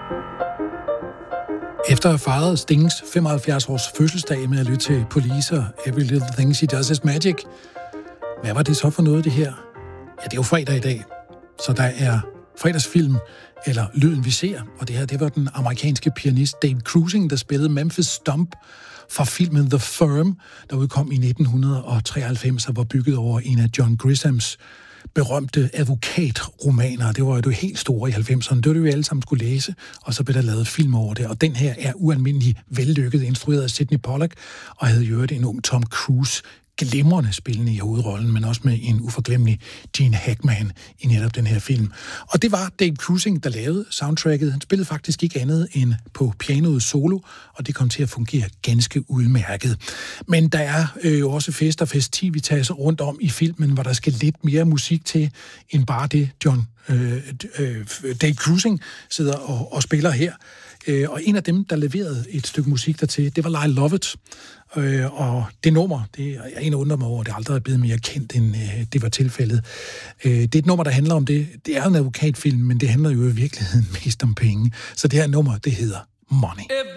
Efter at have fejret Stings 75-års fødselsdag med at lytte til Police og Every Little Thing She Does Is Magic, hvad var det så for noget, det her? Ja, det er jo fredag i dag, så der er fredagsfilm, eller Lyden vi ser, og det her, det var den amerikanske pianist Dave Krusing, der spillede Memphis Stomp fra filmen The Firm, der udkom i 1993 og var bygget over en af John Grishams berømte advokatromaner. Det var jo det helt store i 90'erne. Det var det, vi alle sammen skulle læse, og så blev der lavet film over det. Og den her er ualmindelig vellykket, instrueret af Sidney Pollack, og havde jo en ung Tom Cruise glimrende spillende i hovedrollen, men også med en uforglemmelig Gene Hackman i netop den her film. Og det var Dave Krusing, der lavede soundtracket. Han spillede faktisk ikke andet end på pianoet solo, og det kom til at fungere ganske udmærket. Men der er jo også fest og festivitaser rundt om i filmen, hvor der skal lidt mere musik til, end bare det Dave Krusing sidder og spiller her. Og en af dem, der leverede et stykke musik dertil, det var Lyle Lovett. Og det nummer, det er en af undrer mig over, det er aldrig blevet mere kendt, end det var tilfældet. Det er et nummer, der handler om det. Det er en advokatfilm, men det handler jo i virkeligheden mest om penge. Så det her nummer, det hedder Money.